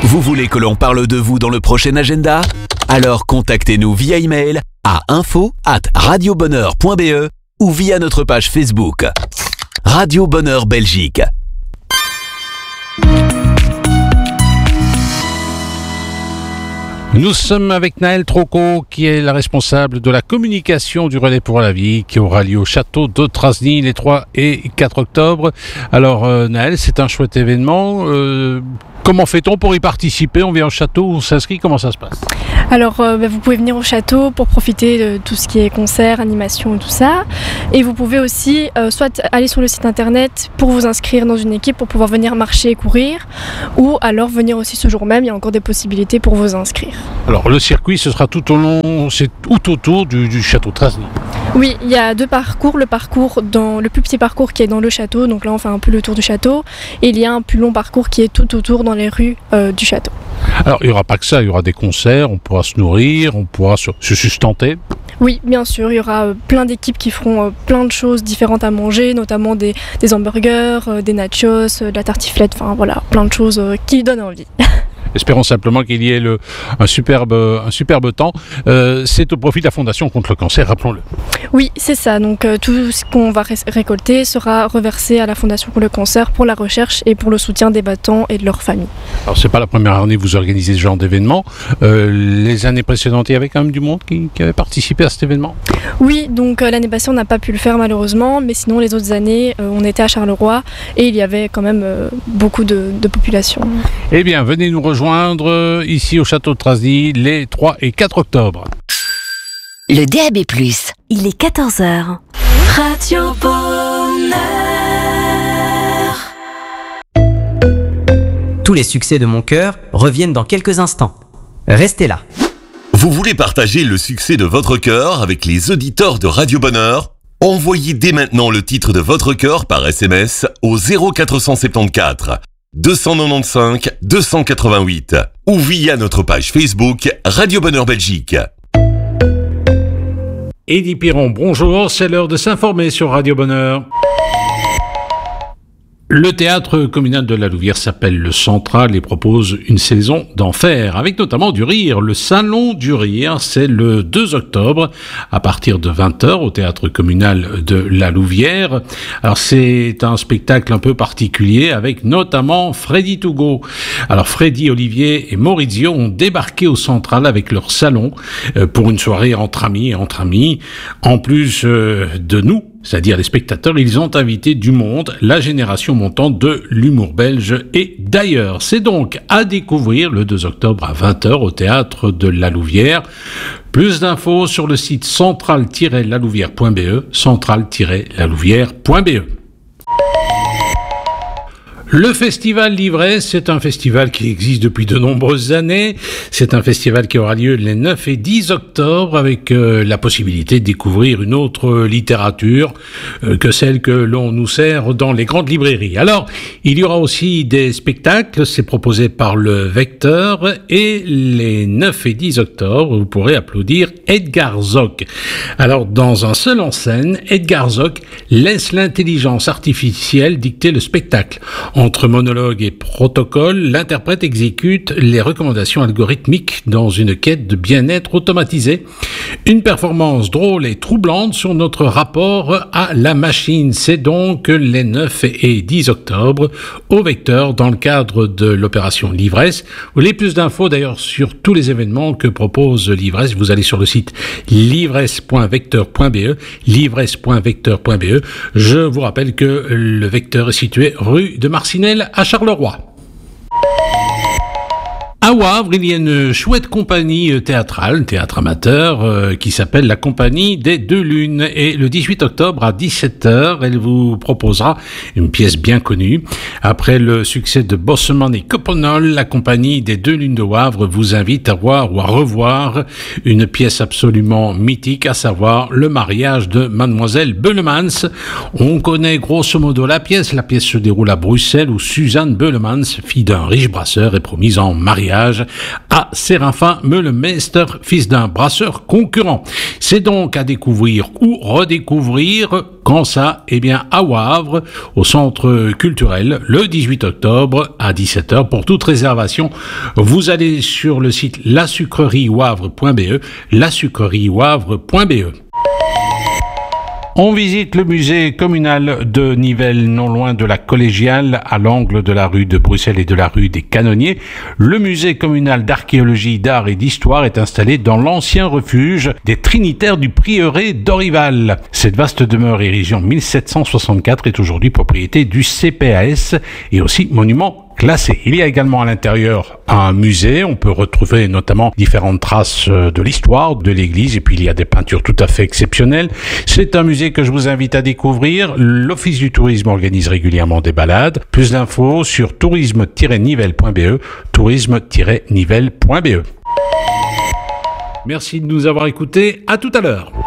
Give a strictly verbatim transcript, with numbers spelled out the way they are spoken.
Vous voulez que l'on parle de vous dans le prochain agenda ? Alors contactez-nous via email à info arobase radiobonheur point b e ou via notre page Facebook. Radio Bonheur Belgique. Nous sommes avec Naël Trocot, qui est la responsable de la communication du Relais pour la Vie, qui aura lieu au château de Trasny les trois et quatre octobre. Alors euh, Naël, c'est un chouette événement. Euh, comment fait-on pour y participer ? On vient au château, on s'inscrit, comment ça se passe ? Alors euh, bah, vous pouvez venir au château pour profiter de tout ce qui est concert, animation et tout ça. Et vous pouvez aussi euh, soit aller sur le site internet pour vous inscrire dans une équipe pour pouvoir venir marcher et courir, ou alors venir aussi ce jour même, il y a encore des possibilités pour vous inscrire. Alors le circuit, ce sera tout au long, c'est tout autour du, du château de Trasny. Oui, il y a deux parcours. Le parcours dans le plus petit parcours qui est dans le château, donc là on fait un peu le tour du château, et il y a un plus long parcours qui est tout autour dans les rues euh, du château. Alors il n'y aura pas que ça, il y aura des concerts, on pourra se nourrir, on pourra se, se sustenter. Oui, bien sûr, il y aura euh, plein d'équipes qui feront euh, plein de choses différentes à manger, notamment des, des hamburgers, euh, des nachos, euh, de la tartiflette, enfin voilà, plein de choses euh, qui donnent envie. Espérons simplement qu'il y ait le, un, superbe, un superbe temps. Euh, c'est au profit de la Fondation contre le cancer, rappelons-le. Oui, c'est ça. Donc euh, tout ce qu'on va ré- récolter sera reversé à la Fondation contre le cancer pour la recherche et pour le soutien des battants et de leurs familles. Alors c'est pas la première année que vous organisez ce genre d'événement. Euh, les années précédentes, il y avait quand même du monde qui, qui avait participé à cet événement ? Oui, donc euh, l'année passée on n'a pas pu le faire malheureusement, mais sinon les autres années euh, on était à Charleroi et il y avait quand même euh, beaucoup de, de population. Eh bien, venez nous rejoindre ici au château de Trasny les trois et quatre octobre. Le D A B plus, il est quatorze heures. Radio Bonheur. Tous les succès de mon cœur reviennent dans quelques instants. Restez là. Vous voulez partager le succès de votre cœur avec les auditeurs de Radio Bonheur ? Envoyez dès maintenant le titre de votre cœur par S M S au zéro quatre cent soixante-quatorze deux cent quatre-vingt-quinze deux cent quatre-vingt-huit ou via notre page Facebook Radio Bonheur Belgique. Eddy Piron, bonjour, c'est l'heure de s'informer sur Radio Bonheur. Le théâtre communal de la Louvière s'appelle le Central et propose une saison d'enfer, avec notamment du rire. Le Salon du Rire, c'est le deux octobre, à partir de vingt heures, au théâtre communal de la Louvière. Alors c'est un spectacle un peu particulier, avec notamment Freddy Tougo. Alors Freddy, Olivier et Maurizio ont débarqué au Central avec leur salon, euh, pour une soirée entre amis et entre amis. En plus euh, de nous, c'est-à-dire les spectateurs, ils ont invité du monde, la génération montante de l'humour belge et d'ailleurs. C'est donc à découvrir le deux octobre à vingt heures au théâtre de la Louvière. Plus d'infos sur le site central tiret la louvière point b e, central tiret la louvière point b e. Le festival L'Ivresse, c'est un festival qui existe depuis de nombreuses années. C'est un festival qui aura lieu les neuf et dix octobre avec euh, la possibilité de découvrir une autre littérature euh, que celle que l'on nous sert dans les grandes librairies. Alors, il y aura aussi des spectacles, c'est proposé par le Vecteur, et les neuf et dix octobre, vous pourrez applaudir Edgar Zoc. Alors, dans un seul en scène, Edgar Zoc laisse l'intelligence artificielle dicter le spectacle. Entre monologue et protocole, l'interprète exécute les recommandations algorithmiques dans une quête de bien-être automatisée. Une performance drôle et troublante sur notre rapport à la machine. C'est donc les neuf et dix octobre au Vecteur dans le cadre de l'opération L'Ivresse. Vous voulez plus d'infos d'ailleurs sur tous les événements que propose L'Ivresse, vous allez sur le site l'ivresse point vecteur point b e, l'ivresse point vecteur point b e. Je vous rappelle que le Vecteur est situé rue de Marcinelle à Charleroi. À Wavre, il y a une chouette compagnie théâtrale, théâtre amateur, euh, qui s'appelle la Compagnie des Deux Lunes. Et le dix-huit octobre à dix-sept heures, elle vous proposera une pièce bien connue. Après le succès de Bosseman et Coppenol, la Compagnie des Deux Lunes de Wavre vous invite à voir ou à revoir une pièce absolument mythique, à savoir le mariage de Mademoiselle Beulemans. On connaît grosso modo la pièce. La pièce se déroule à Bruxelles où Suzanne Beulemans, fille d'un riche brasseur, est promise en mariage mariage à Séraphin Meulemeister, fils d'un brasseur concurrent. C'est donc à découvrir ou redécouvrir. Quand ça? Eh bien, à Wavre, au centre culturel, le dix-huit octobre à dix-sept heures. Pour toute réservation, vous allez sur le site la sucrerie wavre point b e, la sucrerie wavre point b e. On visite le musée communal de Nivelles, non loin de la Collégiale, à l'angle de la rue de Bruxelles et de la rue des Canonniers. Le musée communal d'archéologie, d'art et d'histoire est installé dans l'ancien refuge des Trinitaires du prieuré d'Orival. Cette vaste demeure érigée en mille sept cent soixante-quatre est aujourd'hui propriété du C P A S et aussi monument classé. Il y a également à l'intérieur un musée. On peut retrouver notamment différentes traces de l'histoire de l'église et puis il y a des peintures tout à fait exceptionnelles. C'est un musée que je vous invite à découvrir. L'Office du tourisme organise régulièrement des balades. Plus d'infos sur tourisme tiret nivelles point b e, tourisme tiret nivelles point b e. Merci de nous avoir écoutés. À tout à l'heure.